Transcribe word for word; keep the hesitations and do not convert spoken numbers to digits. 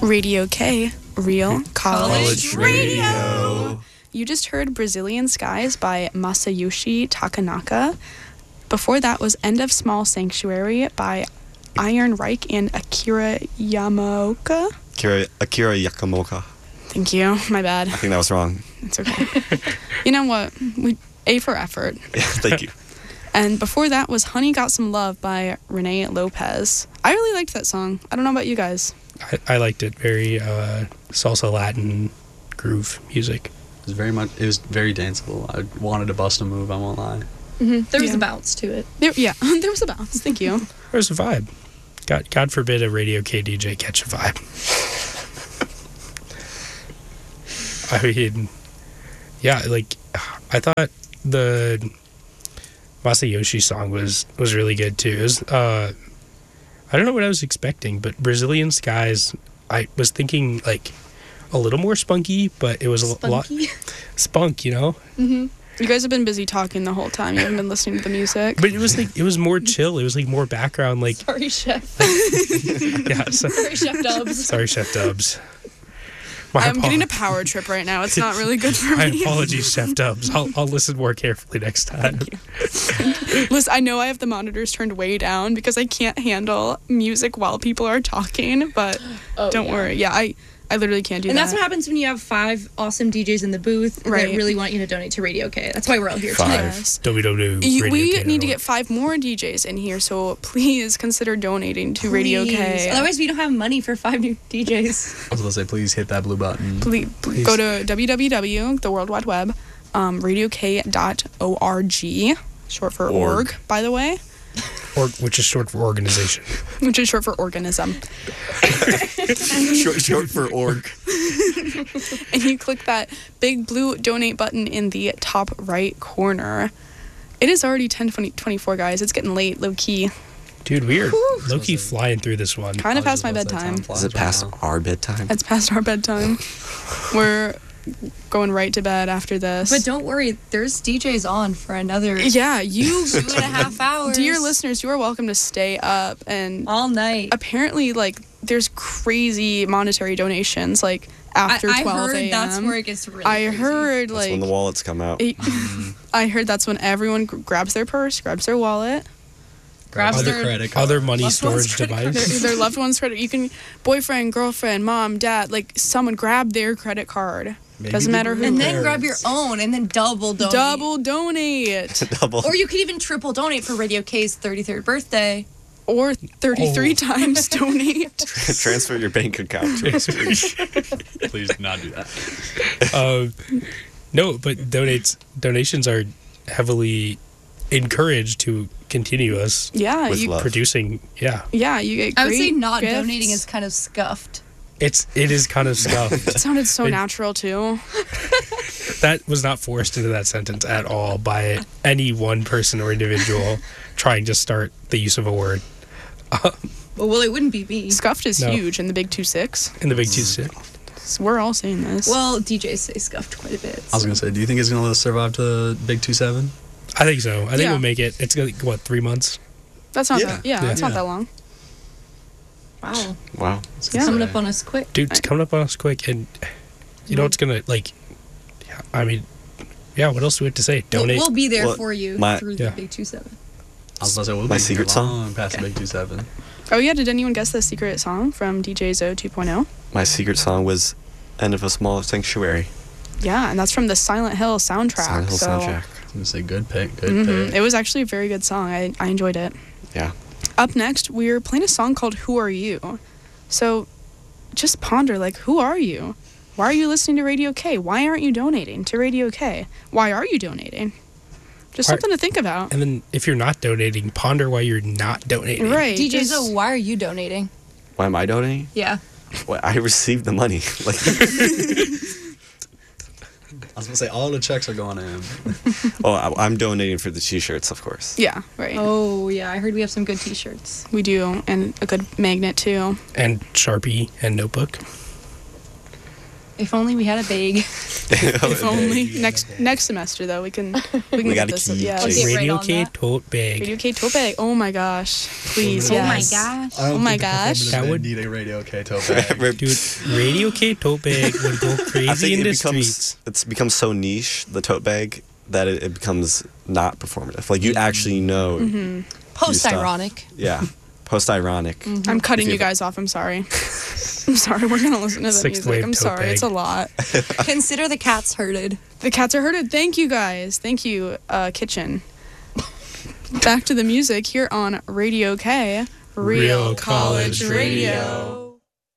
Radio K, Real College, College Radio. Radio. You just heard Brazilian Skies by Masayoshi Takanaka. Before that was End of Small Sanctuary by Iron Reich and Akira Yamaoka. Akira, Akira Yamaoka. Thank you. My bad. I think that was wrong. It's okay. You know what? We A for effort. Yeah, thank you. And before that was Honey Got Some Love by Renee Lopez. I really liked that song. I don't know about you guys. I, I liked it. Very uh, salsa Latin groove music. It was very much. It was very danceable. I wanted to bust a move. I won't lie. Mm-hmm. There was Yeah. a bounce to it. There, yeah, there was a bounce. Thank you. There's a vibe. God, God forbid a Radio K D J catch a vibe. I mean, yeah, like I thought the Masayoshi song was was really good too. It was, uh, I don't know what I was expecting, but Brazilian Skies. I was thinking like a little more spunky, but it was a lot Spunky. spunk, you know. hmm You guys have been busy talking the whole time. You haven't been listening to the music. But it was like it was more chill. It was like more background, like Sorry, Chef. yeah. So, Sorry, Chef Dubs. sorry, Chef Dubs. My I'm apo- getting a power trip right now. It's not really good for My me. apologies, Chef Dubs. I'll I'll listen more carefully next time. Listen, I know I have the monitors turned way down because I can't handle music while people are talking, but Oh, don't yeah. worry. Yeah, I, I literally can't do And that. that's what happens when you have five awesome D Js in the booth Right. that really want you to donate to Radio K. That's why we're all here Five. today. Yes. W W You- we Radio K need to dot get five more D Js in here, so please consider donating to Radio Please. K. Otherwise, we don't have money for five new D Js. I was gonna say, please hit that blue button. Please, Please. go to www, the World Wide Web, um, radio k dot org, short for org. Org. by the way, Or which is short for organization. which is short for organism. short, short for org. And you click that big blue donate button in the top right corner. It is already ten twenty-four, guys. It's getting late, low key. Dude, weird. Low key flying through this one. Kind of I was past my about to say, bedtime. time flies Is it right past now. our bedtime? It's past our bedtime. We're going right to bed after this. But don't worry, there's D Js on for another yeah, you, two and a half hours. dear listeners, you are welcome to stay up. And all night. apparently, like, there's crazy monetary donations, like, after I, I twelve heard a.m. that's where it gets really I crazy. heard, That's like, when the wallets come out. it- I heard that's when everyone g- grabs their purse, grabs their wallet, Grabs Other their credit card. Other money Loved one's storage credit card. their, device. their loved one's credit. You can, boyfriend, girlfriend, mom, dad, like, someone grab their credit card. Maybe Doesn't the matter who. And then parents. grab your own and then double donate. Double donate. Double. Or you could even triple donate for Radio K's thirty-third birthday. Or thirty-three Oh. times donate. Transfer your bank account to us, please. Please do not do that. Um, no, but donates donations are heavily encouraged to continue us Yeah, With you, love. producing. Yeah, yeah, you get. I would say great not gifts. donating is kind of scuffed. it's it is kind of scuffed. It sounded so It- natural too. That was not forced into that sentence at all by any one person or individual trying to start the use of a word Well, it wouldn't be me. Scuffed is No. huge in the Big Two Six. in the Big Two City. So we're all saying this. Well, D Js say scuffed quite a bit. I was gonna say, do you think it's gonna survive to Big Two Seven? I think so. I think Yeah. we'll make it. It's like what three months? that's not yeah. that. Yeah, Yeah. it's not Yeah. that long. Wow. Wow. Yeah. Coming up on us quick. Dude, it's coming up on us quick, and you know it's gonna like. Yeah, I mean, yeah. What else do we have to say? We'll, Donate. we'll be there Well, for you my- through yeah. the Big Two Seven. I was about to say, we'll My be secret here song? long past Big Two Seven. Oh yeah, did anyone guess the secret song from D J Zo two point oh? My secret song was End of a Small Sanctuary. Yeah, and that's from the Silent Hill soundtrack. Silent Hill so soundtrack. I was gonna say, good pick, good Mhm. pick. It was actually a very good song. I, I enjoyed it. Yeah. Up next, we're playing a song called Who Are You? So just ponder, like, who are you? Why are you listening to Radio K? Why aren't you donating to Radio K? Why are you donating? Just Why- something to think about. And then if you're not donating, ponder why you're not donating. Right. D J just- Zo, why are you donating? Why am I donating? Yeah. Well, I received the money. Like, I was gonna say, all the checks are going in. oh, I, I'm donating for the T-shirts, of course. Yeah, right. Oh, yeah. I heard we have some good T-shirts. We do, and a good magnet too. And Sharpie and notebook. If only we had a bag. If only next next semester though we can we can We get gotta this. keep Yeah, Let's get right Radio on K that. tote bag. Radio K tote bag. Oh my gosh, please. Oh my yes. gosh. I don't Oh my think the gosh. performative That band would- need a Radio K tote bag. Dude, Radio K tote bag would go I crazy think in it the becomes streets. it's become so niche, the tote bag, that it, it becomes not performative. Like you actually know. Mm-hmm. Post ironic. Yeah, post ironic. I'm cutting If you you- guys off. I'm sorry. I'm sorry. We're gonna listen to the Sixth music. wave I'm tote sorry. bag. It's a lot. Consider the cats herded. The cats are herded. Thank you guys. Thank you, uh, kitchen. Back to the music here on Radio K, Real College College Radio. Radio.